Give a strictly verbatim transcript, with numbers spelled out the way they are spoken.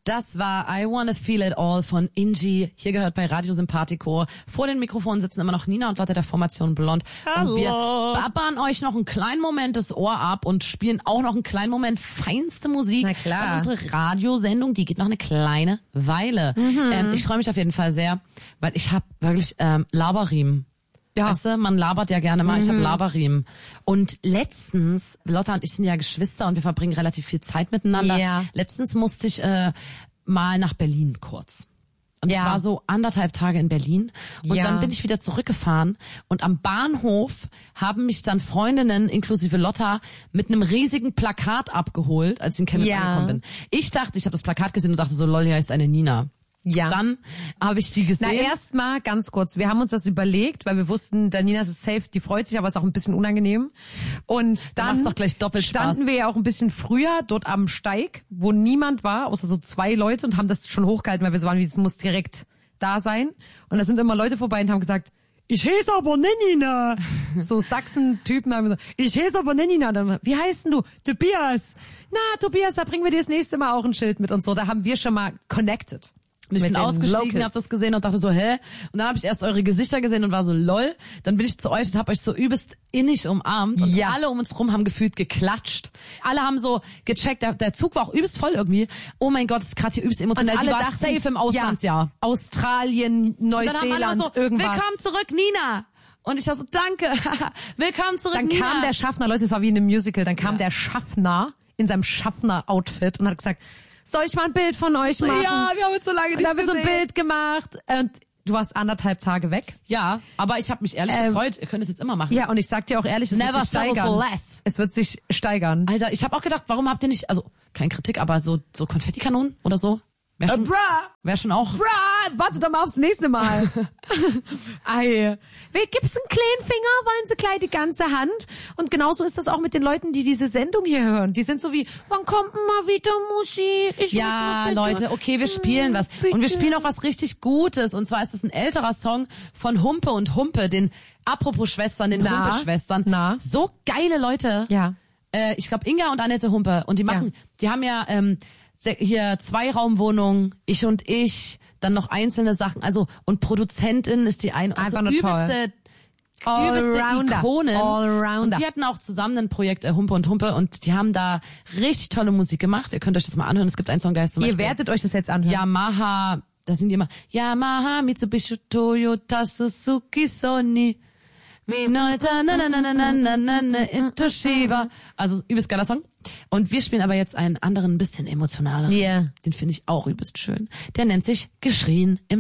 Das war I Wanna Feel It All von Inji. Hier gehört bei Radio Sympathico. Vor den Mikrofonen sitzen immer noch Nina und Lotte der Formation Blond. Hallo. Und wir babbern euch noch einen kleinen Moment das Ohr ab und spielen auch noch einen kleinen Moment feinste Musik. Na klar. Und unsere Radiosendung, die geht noch eine kleine Weile. Mhm. Ähm, ich freue mich auf jeden Fall sehr, weil ich habe wirklich ähm, Laberriemen. Ja. Weißt du, man labert ja gerne mal, Mhm. ich habe Laberriemen. Und letztens, Lotta und ich sind ja Geschwister und wir verbringen relativ viel Zeit miteinander. Ja. Letztens musste ich äh, mal nach Berlin kurz. Und Ja. ich war so anderthalb Tage in Berlin. Und Ja. dann bin ich wieder zurückgefahren. Und am Bahnhof haben mich dann Freundinnen, inklusive Lotta, mit einem riesigen Plakat abgeholt, als ich in Chemnitz Ja. angekommen bin. Ich dachte, ich habe das Plakat gesehen und dachte so, lol, hier ist eine Nina. Ja. Dann habe ich die gesehen. Na, erstmal ganz kurz. Wir haben uns das überlegt, weil wir wussten, Danina ist safe, die freut sich, aber ist auch ein bisschen unangenehm. Und Dann dann macht's doch gleich doppelt Spaß. standen wir ja auch ein bisschen früher dort am Steig, wo niemand war, außer so zwei Leute und haben das schon hochgehalten, weil wir so waren, wie es muss direkt da sein. Und da sind immer Leute vorbei und haben gesagt, ich heiße aber Nennina. So Sachsen-Typen haben gesagt, ich heiße aber Nennina. Dann, wie heißt denn du? Tobias. Na, Tobias, da bringen wir dir das nächste Mal auch ein Schild mit und so. Da haben wir schon mal connected. Und ich Mit bin den ausgestiegen, Locals. hab das gesehen und dachte so, hä? Und dann habe ich erst eure Gesichter gesehen und war so, lol. Dann bin ich zu euch und hab euch so übelst innig umarmt. Und Ja. alle um uns rum haben gefühlt geklatscht. Alle haben so gecheckt, der, der Zug war auch übelst voll irgendwie. Oh mein Gott, das ist gerade hier übelst emotionell. Und alle Die war dachten, safe im Auslandsjahr. Ja, Australien, Und dann haben alle Neuseeland, so, irgendwas. willkommen zurück, Nina. Und ich war so, danke. Willkommen zurück, Dann Nina. kam der Schaffner, Leute, es war wie in einem Musical, dann kam Ja. der Schaffner in seinem Schaffner-Outfit und hat gesagt, soll ich mal ein Bild von euch machen? Ja, wir haben uns so lange und nicht da haben wir so ein gesehen. Bild gemacht und du warst anderthalb Tage weg. Ja, aber ich habe mich ehrlich Ähm, gefreut. Ihr könnt es jetzt immer machen. Ja, und ich sag dir auch ehrlich, es Never wird sich settle steigern. for less. Es wird sich steigern. Alter, ich habe auch gedacht, warum habt ihr nicht, also keine Kritik, aber so so Konfettikanonen oder so? Wäre schon, Äh, bruh. wär schon auch. Bra, warte doch mal aufs nächste Mal. Ei. Wer gibt's einen kleinen Finger, wollen sie gleich die ganze Hand? Und genauso ist das auch mit den Leuten, die diese Sendung hier hören. Die sind so wie, wann kommt denn mal wieder Musik? Ich Ja, muss mal bitte. Leute, okay, wir spielen was. Bitte. Und wir spielen auch was richtig Gutes. Und zwar ist es ein älterer Song von Humpe und Humpe, den apropos Schwestern, den Na? Humpe-Schwestern. Na? So geile Leute. Ja. Äh, ich glaube Inga und Annette Humpe. Und die machen, Ja. die haben ja ähm, se- hier Zweiraumwohnungen, ich und ich, dann noch einzelne Sachen. Also und Produzentin ist die eine. Also Einfach nur übelste, übelste Allrounder. Ikonen. Allrounder. Und die hatten auch zusammen ein Projekt äh, Humpe und Humpe und die haben da richtig tolle Musik gemacht. Ihr könnt euch das mal anhören. Es gibt einen Song, der heißt zum Ihr Beispiel werdet euch das jetzt anhören. Yamaha. Da sind die immer Yamaha, Mitsubishi, Toyota, Suzuki, Sony. Minolta, na na na na na na na na Toshiba. Also übelst geiler Song. Und wir spielen aber jetzt einen anderen, ein bisschen emotionaleren. Yeah. Den finde ich auch übelst schön. Der nennt sich Geschrien im